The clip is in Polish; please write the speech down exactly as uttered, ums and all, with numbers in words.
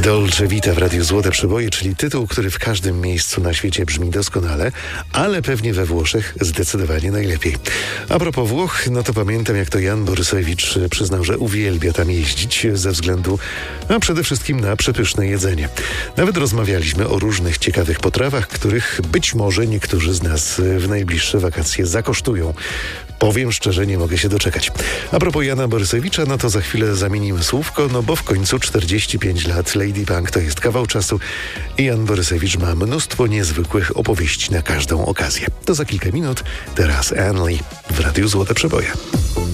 Dolce Vita w Radiu Złote Przeboje, czyli tytuł, który w każdym miejscu na świecie brzmi doskonale, ale pewnie we Włoszech zdecydowanie najlepiej. A propos Włoch, no to pamiętam, jak to Jan Borysewicz przyznał, że uwielbia tam jeździć ze względu, a przede wszystkim na przepyszne jedzenie. Nawet rozmawialiśmy o różnych ciekawych potrawach, których być może niektórzy z nas w najbliższe wakacje zakosztują. Powiem szczerze, nie mogę się doczekać. A propos Jana Borysewicza, no to za chwilę zamienimy słówko, no bo w końcu czterdzieści pięć lat Lady Punk to jest kawał czasu i Jan Borysewicz ma mnóstwo niezwykłych opowieści na każdą okazję. To za kilka minut, teraz Ann Lee w Radiu Złote Przeboje.